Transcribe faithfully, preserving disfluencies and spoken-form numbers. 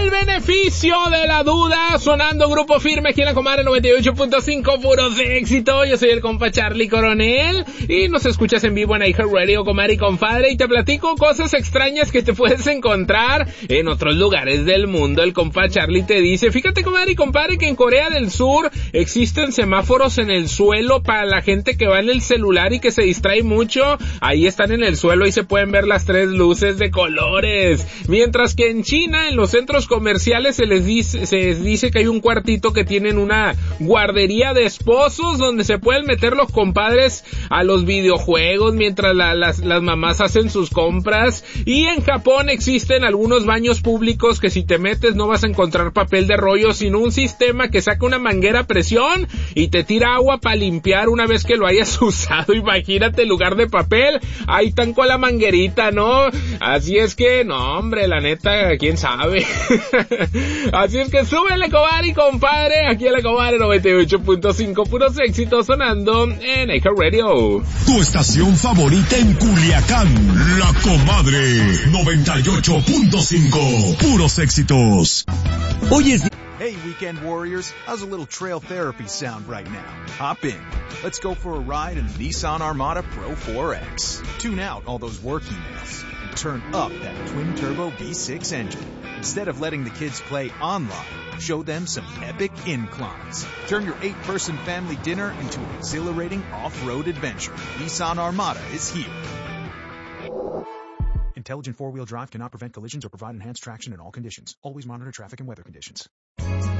el beneficio de la duda, sonando Grupo Firme aquí en la Comadre noventa y ocho punto cinco, puros éxito. Yo soy el compa Charlie Coronel y nos escuchas en vivo en iHeartRadio, comadre y compadre, y te platico cosas extrañas que te puedes encontrar en otros lugares del mundo. El compa Charlie te dice, fíjate, comadre y compadre, que en Corea del Sur existen semáforos en el suelo para la gente que va en el celular y que se distrae mucho. Ahí están en el suelo y se pueden ver las tres luces de colores. Mientras que en China, en los centros comerciales, se les dice, se dice que hay un cuartito que tienen una guardería de esposos donde se pueden meter los compadres a los videojuegos mientras la, las, las mamás hacen sus compras. Y en Japón existen algunos baños públicos que si te metes no vas a encontrar papel de rollo, sino un sistema que saca una manguera a presión y te tira agua para limpiar una vez que lo hayas usado. Imagínate, en lugar de papel, ahí están con la manguerita, ¿no? Así es que, no, hombre, la neta, quién sabe. Así es que súbele, comadre y compadre, aquí en la Comadre noventa y ocho punto cinco, puros éxitos sonando en iHeartRadio. Tu estación favorita en Culiacán, la Comadre noventa y ocho punto cinco, puros éxitos. Hoy es... Hey, weekend warriors, how's a little trail therapy sound right now? Hop in. Let's go for a ride in the Nissan Armada Pro four X. Tune out all those work emails and turn up that twin-turbo V six engine. Instead of letting the kids play online, show them some epic inclines. Turn your eight-person family dinner into an exhilarating off-road adventure. Nissan Armada is here. Intelligent four-wheel drive cannot prevent collisions or provide enhanced traction in all conditions. Always monitor traffic and weather conditions.